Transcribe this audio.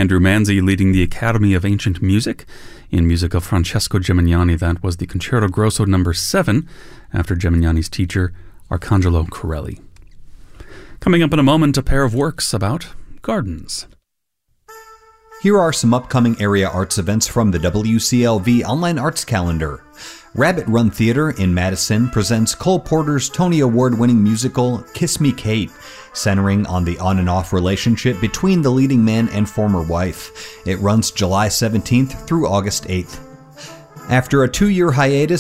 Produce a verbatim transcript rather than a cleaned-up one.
Andrew Manzi leading the Academy of Ancient Music. In music of Francesco Gemignani, that was the Concerto Grosso number seven, after Gemignani's teacher, Arcangelo Corelli. Coming up in a moment, a pair of works about gardens. Here are some upcoming area arts events from the W C L V Online Arts Calendar. Rabbit Run Theater in Madison presents Cole Porter's Tony Award-winning musical Kiss Me Kate, centering on the on and off relationship between the leading man and former wife. It runs July seventeenth through August eighth. After a two-year hiatus,